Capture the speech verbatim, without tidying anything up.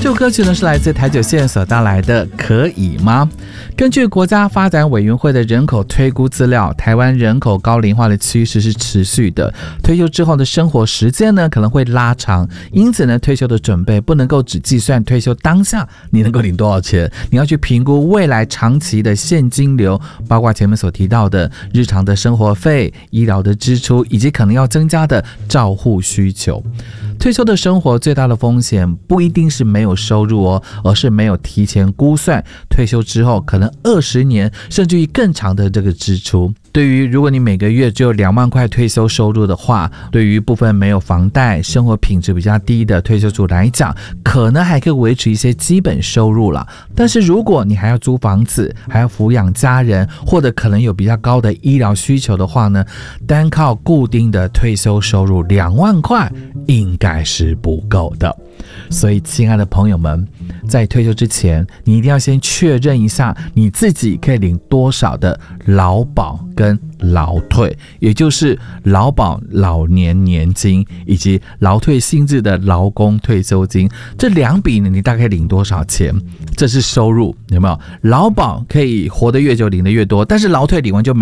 这首歌曲呢是来自台九线所带来的可以吗？根据国家发展委员会的人口推估资料，台湾人口高龄化的趋势是持续的，退休之后的生活时间呢可能会拉长，因此呢退休的准备不能够只计算退休当下你能够领多少钱，你要去评估未来长期的现金流，包括前面所提到的日常的生活费、医疗的支出，以及可能要增加的照护需求。退休的生活最大的风险不一定是没有收入哦，而是没有提前估算退休之后可能二十年甚至于更长的这个支出。对于如果你每个月只有两万块退休收入的话，对于部分没有房贷、生活品质比较低的退休族来讲，可能还可以维持一些基本收入啦。但是如果你还要租房子，还要抚养家人，或者可能有比较高的医疗需求的话呢，单靠固定的退休收入两万块应该是不够的。所以亲爱的朋友们，在退休之前，你一定要先确认一下你自己可以领多少的劳保跟劳退，也就是劳保老年年金以及劳退性质的劳工退休金，这两笔呢，你大概领多少钱？这是收入，有没有？劳保可以活得越久领得越多，但是劳退领完就没